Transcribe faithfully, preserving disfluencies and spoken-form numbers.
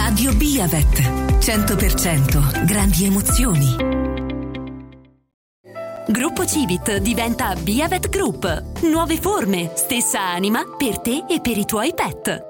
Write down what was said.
Radio Biavet. cento per cento grandi emozioni. Gruppo Civit diventa Biavet Group. Nuove forme, stessa anima per te e per i tuoi pet.